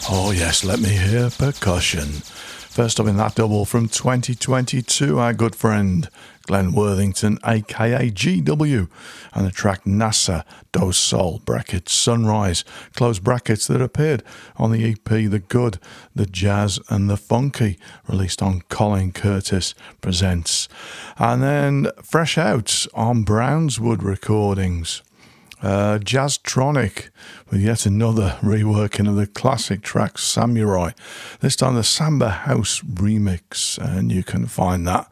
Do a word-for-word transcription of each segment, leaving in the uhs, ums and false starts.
Oh yes, let me hear percussion. First up in that double from twenty twenty-two, our good friend Glenn Worthington, aka G W, and the track NASA Do Sol, brackets Sunrise, close brackets, that appeared on the E P The Good, The Jazz and The Funky, released on Colin Curtis Presents. And then fresh out on Brownswood Recordings, Uh, Jazztronic with yet another reworking of the classic track Samurai, this time the Samba House remix, and you can find that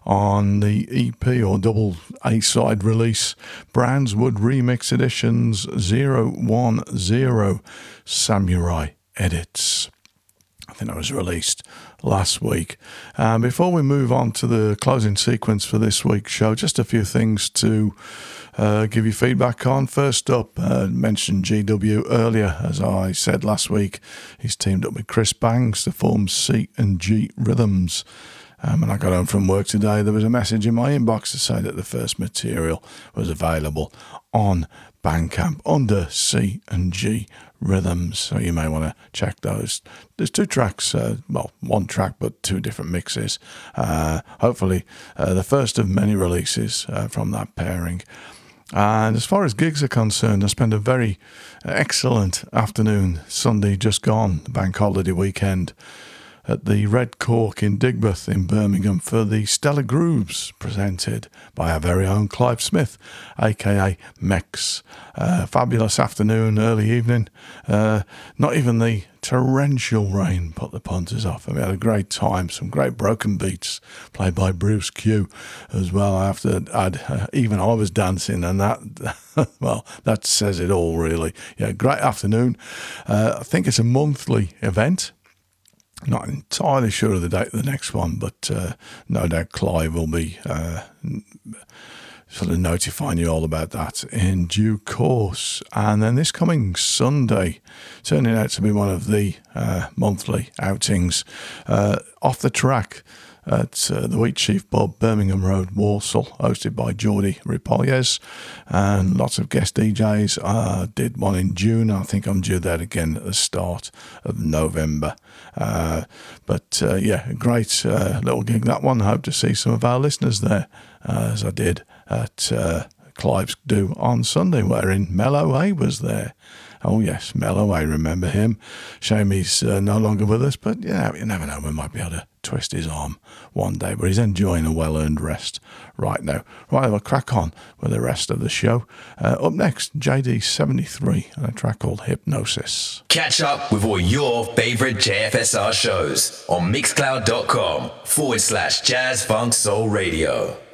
on the E P or double A-side release, Brownswood Remix Editions zero one zero Samurai Edits. I think that was released last week. Um, before we move on to the closing sequence for this week's show, just a few things to uh, give you feedback on. First up, uh, mentioned G W earlier. As I said last week, he's teamed up with Chris Bangs to form C and G Rhythms. Um, and I got home from work today, there was a message in my inbox to say that the first material was available on Bandcamp under C and G Rhythms, so you may want to check those. There's two tracks, uh, well, one track but two different mixes. Uh, hopefully uh, the first of many releases uh, from that pairing. And as far as gigs are concerned, I spent a very excellent afternoon Sunday just gone, the bank holiday weekend, at the Red Cork in Digbeth in Birmingham for the Stellar Grooves, presented by our very own Clive Smith, aka Mex. Uh, fabulous afternoon, early evening. Uh, not even the torrential rain put the punters off. And we had a great time, some great broken beats played by Bruce Q as well. I have to add, uh, even I was dancing, and that, well, that says it all really. Yeah, great afternoon. Uh, I think it's a monthly event. Not entirely sure of the date of the next one, but uh, no doubt Clive will be uh, sort of notifying you all about that in due course. And then this coming Sunday, turning out to be one of the uh, monthly outings, uh, Off the Track at uh, the Wheat Chief Pub, Birmingham Road, Walsall, hosted by Jordi Ripollès, and lots of guest D Js. I uh, did one in June. I think I'm due that again at the start of November. Uh, but uh, yeah, a great uh, little gig, that one. I hope to see some of our listeners there, uh, as I did at uh, Clive's do on Sunday, wherein Mellow A was there. Oh yes, Mellow A, remember him. Shame he's uh, no longer with us, but you know, you never know, we might be able to twist his arm one day, but he's enjoying a well-earned rest right now. Right, we'll crack on with the rest of the show. Uh, up next, J D seventy-three and a track called Hypnosis. Catch up with all your favourite J F S R shows on mixcloud.com forward slash jazz funk soul radio.